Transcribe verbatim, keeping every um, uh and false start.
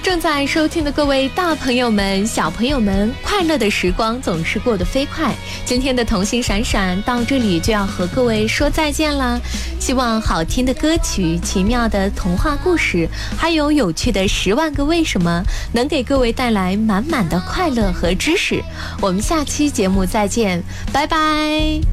正在收听的各位大朋友们、小朋友们，快乐的时光总是过得飞快。今天的童心闪闪到这里就要和各位说再见了。希望好听的歌曲、奇妙的童话故事，还有有趣的十万个为什么，能给各位带来满满的快乐和知识。我们下期节目再见，拜拜。